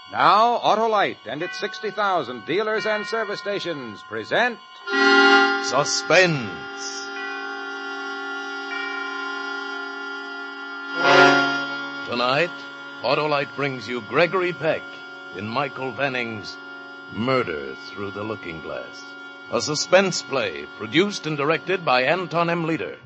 Now, Autolite and its 60,000 dealers and service stations present Suspense. Tonight, Autolite brings you Gregory Peck in Michael Vanning's Murder Through the Looking Glass, a suspense play produced and directed by Anton M. Leader.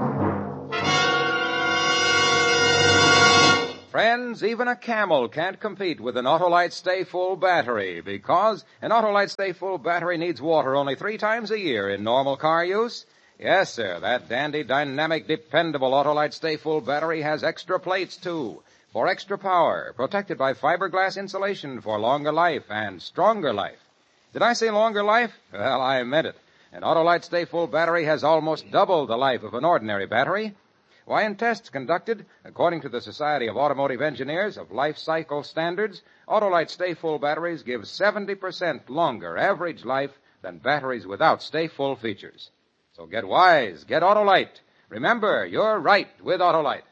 Friends, even a camel can't compete with an Autolite Stay Full battery because an Autolite Stay Full battery needs water only 3 times a year in normal car use. Yes, sir, that dandy, dynamic, dependable Autolite Stay Full battery has extra plates, too, for extra power, protected by fiberglass insulation for longer life and stronger life. Did I say longer life? Well, I meant it. An Autolite Stay Full battery has almost double the life of an ordinary battery. Why, in tests conducted, according to the Society of Automotive Engineers of Life Cycle Standards, Autolite Stay Full batteries give 70% longer average life than batteries without Stay Full features. So get wise, get Autolite. Remember, you're right with Autolite.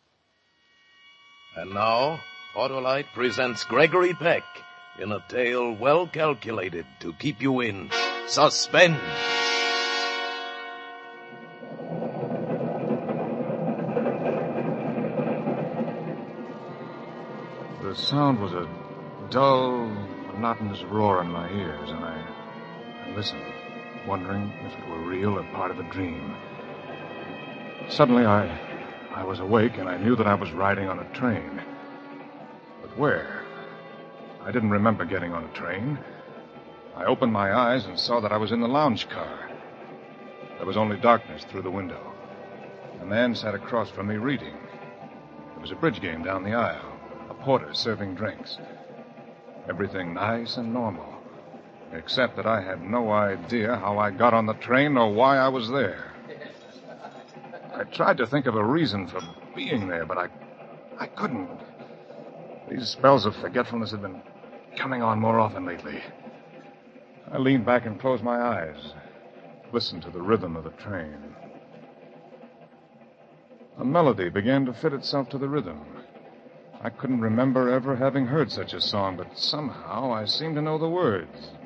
And now, Autolite presents Gregory Peck in a tale well calculated to keep you in suspense. The sound was a dull, monotonous roar in my ears, and I listened, wondering if it were real or part of a dream. Suddenly, I was awake, and I knew that I was riding on a train. But where? I didn't remember getting on a train. I opened my eyes and saw that I was in the lounge car. There was only darkness through the window. A man sat across from me reading. There was a bridge game down the aisle. A porter serving drinks. Everything nice and normal, except that I had no idea how I got on the train or why I was there. I tried to think of a reason for being there, but I couldn't. These spells of forgetfulness had been coming on more often lately. I leaned back and closed my eyes, listened to the rhythm of the train. A melody began to fit itself to the rhythm. I couldn't remember ever having heard such a song, but somehow I seemed to know the words.